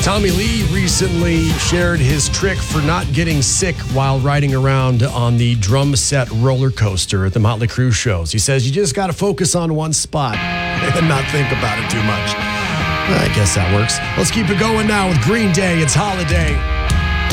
Tommy Lee recently shared his trick for not getting sick while riding around on the drum set roller coaster at the Motley Crue shows. He says you just got to focus on one spot and not think about it too much. I guess that works. Let's keep it going now with Green Day. It's Holiday.